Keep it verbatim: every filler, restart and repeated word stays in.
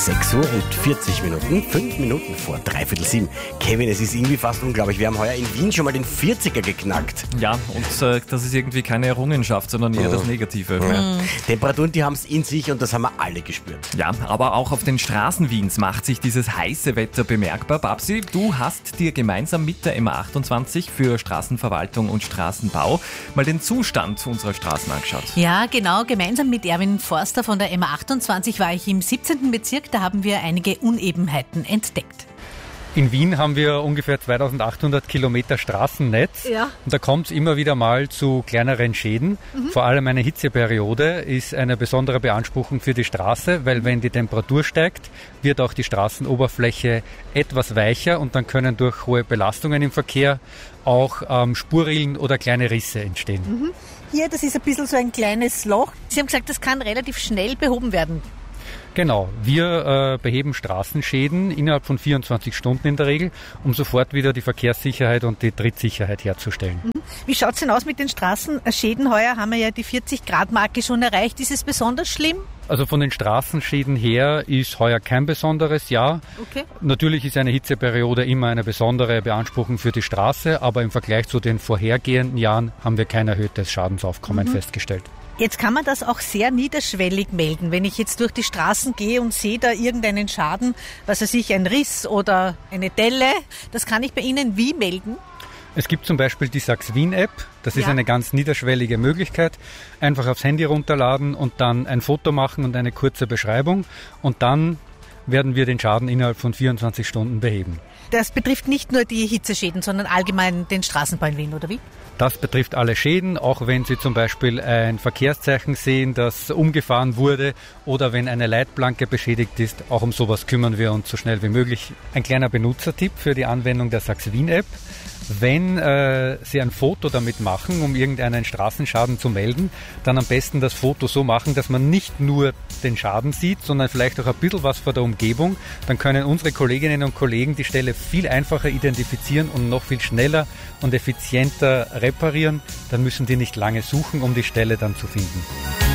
sechs Uhr und vierzig Minuten, fünf Minuten vor dreiviertel sieben. Kevin, es ist irgendwie fast unglaublich. Wir haben heuer in Wien schon mal den vierziger geknackt. Ja, und äh, das ist irgendwie keine Errungenschaft, sondern eher das Negative. Ja. Temperaturen, die haben es in sich und das haben wir alle gespürt. Ja, aber auch auf den Straßen Wiens macht sich dieses heiße Wetter bemerkbar. Babsi, du hast dir gemeinsam mit der M A achtundzwanzig für Straßenverwaltung und Straßenbau mal den Zustand unserer Straßen angeschaut. Ja, genau. Gemeinsam mit Erwin Forster von der M A achtundzwanzig war ich im siebzehnten Bezirk. Da haben wir einige Unebenheiten entdeckt. In Wien haben wir ungefähr zweitausendachthundert Kilometer Straßennetz. Ja. Und da kommt es immer wieder mal zu kleineren Schäden. Mhm. Vor allem eine Hitzeperiode ist eine besondere Beanspruchung für die Straße, weil wenn die Temperatur steigt, wird auch die Straßenoberfläche etwas weicher und dann können durch hohe Belastungen im Verkehr auch ähm, Spurrillen oder kleine Risse entstehen. Mhm. Hier, das ist ein bisschen so ein kleines Loch. Sie haben gesagt, das kann relativ schnell behoben werden. Genau, wir äh, beheben Straßenschäden innerhalb von vierundzwanzig Stunden in der Regel, um sofort wieder die Verkehrssicherheit und die Trittsicherheit herzustellen. Wie schaut es denn aus mit den Straßenschäden? Heuer haben wir ja die vierzig Grad Marke schon erreicht. Ist es besonders schlimm? Also von den Straßenschäden her ist heuer kein besonderes Jahr. Okay. Natürlich ist eine Hitzeperiode immer eine besondere Beanspruchung für die Straße, aber im Vergleich zu den vorhergehenden Jahren haben wir kein erhöhtes Schadensaufkommen mhm. festgestellt. Jetzt kann man das auch sehr niederschwellig melden. Wenn ich jetzt durch die Straßen gehe und sehe da irgendeinen Schaden, was weiß ich, ein Riss oder eine Delle, das kann ich bei Ihnen wie melden? Es gibt zum Beispiel die Sachs Wien-App. Das ist ja. eine ganz niederschwellige Möglichkeit. Einfach aufs Handy runterladen und dann ein Foto machen und eine kurze Beschreibung. Und dann werden wir den Schaden innerhalb von vierundzwanzig Stunden beheben. Das betrifft nicht nur die Hitzeschäden, sondern allgemein den Straßenbau in Wien, oder wie? Das betrifft alle Schäden, auch wenn Sie zum Beispiel ein Verkehrszeichen sehen, das umgefahren wurde oder wenn eine Leitplanke beschädigt ist. Auch um sowas kümmern wir uns so schnell wie möglich. Ein kleiner Benutzertipp für die Anwendung der Sachs Wien-App. Wenn äh, Sie ein Foto damit machen, um irgendeinen Straßenschaden zu melden, dann am besten das Foto so machen, dass man nicht nur den Schaden sieht, sondern vielleicht auch ein bisschen was von der Umgebung. Dann können unsere Kolleginnen und Kollegen die Stelle viel einfacher identifizieren und noch viel schneller und effizienter reparieren. Dann müssen die nicht lange suchen, um die Stelle dann zu finden.